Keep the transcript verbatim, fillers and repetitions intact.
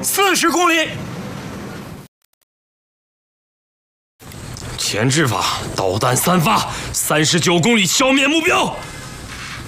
四十公里。 前置法，导弹三发，三十九公里消灭目标。